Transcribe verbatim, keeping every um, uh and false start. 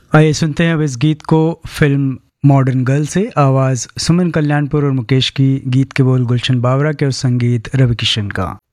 आइए सुनते हैं अब इस गीत को फिल्म मॉडर्न गर्ल से। आवाज़ सुमन कल्याणपुर और मुकेश की, गीत के बोल गुलशन बावरा के और संगीत रवि किशन का।